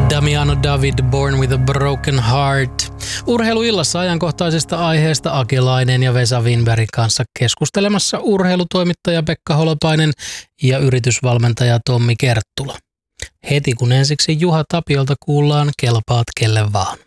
Damiano David, Born with a Broken Heart. Urheiluillassa ajankohtaisesta aiheesta Akelainen ja Vesa Winbergin kanssa keskustelemassa urheilutoimittaja Pekka Holopainen ja yritysvalmentaja Tommi Kerttula. Heti kun ensiksi Juha Tapiolta kuullaan Kelpaat kelle vaan.